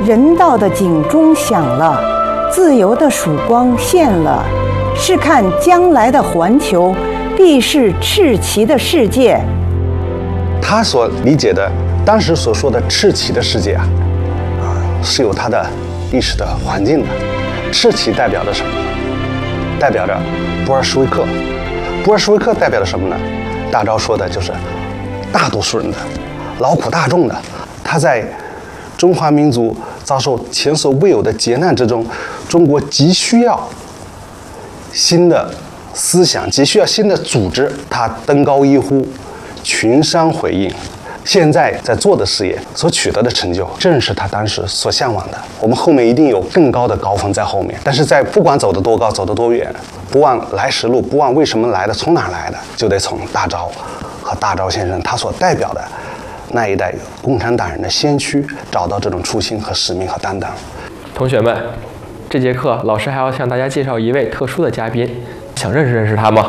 人道的警钟响了，自由的曙光现了。试看将来的环球，必是赤旗的世界。 他所理解的，当时所说的赤旗的世界是有它的历史的环境的。赤旗代表着什么？代表着布尔什维克。布尔什维克代表着什么呢？大钊说的就是大多数人的、劳苦大众的。他在中华民族遭受前所未有的劫难之中，中国急需要新的思想，急需要新的组织。他登高一呼，群山回应。现在在做的事业所取得的成就，正是他当时所向往的。我们后面一定有更高的高峰在后面，但是在不管走得多高，走得多远，不忘来时路，不忘为什么来的，从哪来的，就得从大钊和大钊先生他所代表的那一代共产党人的先驱找到这种初心和使命和担当。 同学们，这节课老师还要向大家介绍一位特殊的嘉宾，想认识他吗？